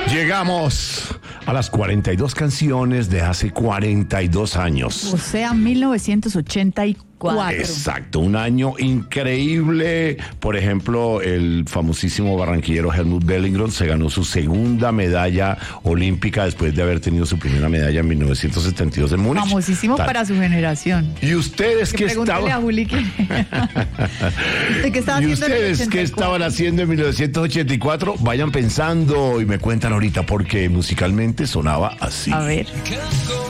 Llegamos a las 42 canciones de hace 42 años. O sea, 1984. Exacto, un año increíble. Por ejemplo, el famosísimo barranquillero Helmut Bellingham se ganó su segunda medalla olímpica después de haber tenido su primera medalla en 1972 en Múnich. Famosísimo para su generación. ¿Y ustedes qué Pregúntale estaban? a Juli que... ¿Qué estaba ¿Y haciendo en el ustedes qué 84? estaban haciendo en 1984? Vayan pensando y me cuentan ahorita porque musicalmente sonaba así. A ver.